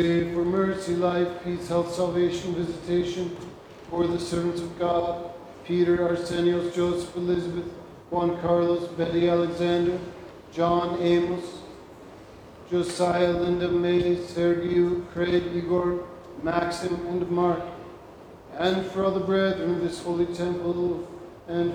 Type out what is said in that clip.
Pray for mercy, life, peace, health, salvation, visitation for the servants of God, Peter, Arsenios, Joseph, Elizabeth, Juan Carlos, Betty Alexander, John Amos, Josiah, Linda May, Sergio, Craig, Igor, Maxim, and Mark, and for all the brethren of this holy temple, and